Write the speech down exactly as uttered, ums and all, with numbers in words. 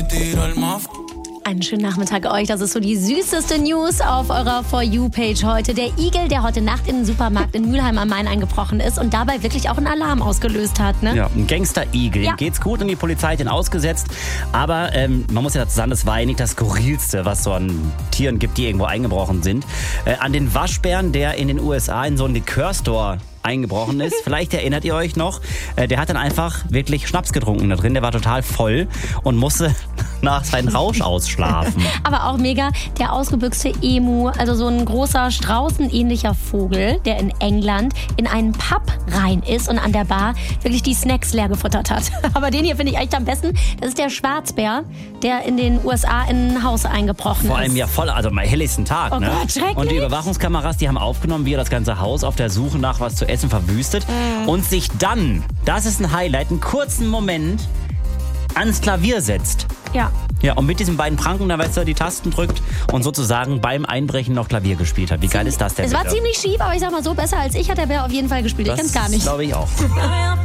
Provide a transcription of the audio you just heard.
Einen schönen Nachmittag euch. Das ist so die süßeste News auf eurer For You-Page heute. Der Igel, der heute Nacht in den Supermarkt in Mülheim am Main eingebrochen ist und dabei wirklich auch einen Alarm ausgelöst hat. Ne? Ja, ein Gangster-Igel. Ja. Ihm geht's gut und die Polizei hat ihn ausgesetzt. Aber ähm, man muss ja dazu sagen, das war ja nicht das Skurrilste, was so an Tieren gibt, die irgendwo eingebrochen sind. Äh, an den Waschbären, der in den U S A in so einen Likörstore eingebrochen ist. Vielleicht erinnert ihr euch noch. Äh, der hat dann einfach wirklich Schnaps getrunken da drin. Der war total voll und musste nach seinem Rausch ausschlafen. Aber auch mega, der ausgebüxte Emu, also so ein großer straußenähnlicher Vogel, der in England in einen Pub rein ist und an der Bar wirklich die Snacks leer gefuttert hat. Aber den hier finde ich echt am besten. Das ist der Schwarzbär, der in den U S A in ein Haus eingebrochen Vor ist. allem ja voll, also am helllichsten Tag. Oh ne? Gott, schrecklich. Und die Überwachungskameras, die haben aufgenommen, wie er das ganze Haus auf der Suche nach was zu essen verwüstet Mhm. und sich dann, das ist ein Highlight, einen kurzen Moment ans Klavier setzt. Ja. Ja, und mit diesen beiden Pranken, da weißt du, die Tasten drückt und sozusagen beim Einbrechen noch Klavier gespielt hat. Wie geil ist das denn? Es war bitte? ziemlich schief, aber ich sag mal so, besser als ich hat der Bär auf jeden Fall gespielt. Ich Das kann's gar nicht. glaube ich auch.